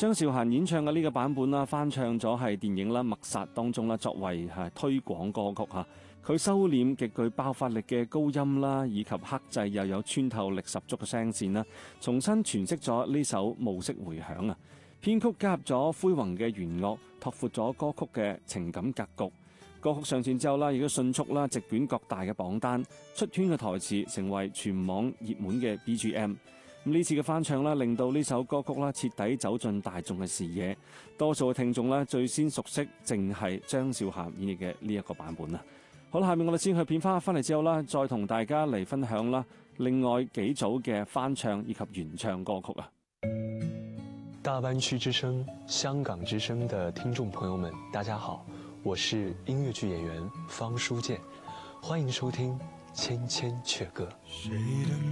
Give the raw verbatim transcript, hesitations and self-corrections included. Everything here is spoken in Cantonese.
張韶涵演唱嘅呢個版本啦，翻唱咗係電影啦《默殺》當中啦，作為係推廣歌曲嚇。佢收斂極具爆發力嘅高音啦，以及克制又有穿透力十足嘅聲線啦，重新詮釋咗呢首暮色回響啊！編曲加入咗恢宏嘅弦樂，拓闊咗歌曲嘅情感格局。歌曲上線之後啦，亦都迅速啦席捲各大嘅榜單，出圈嘅台詞成為全網熱門嘅 B G M。咁呢次嘅翻唱啦，令到呢首歌曲啦徹底走進大眾嘅視野。多數嘅聽眾啦最先熟悉，淨係張韶涵演繹嘅呢一個版本啊！好啦，下面我哋先去片花，翻嚟之後啦，再同大家嚟分享啦另外幾組嘅翻唱以及原唱歌曲啊！ 大灣區之聲、香港之聲的聽眾朋友們，大家好，我是音樂劇演員方書健，歡迎收聽《千千闕歌》。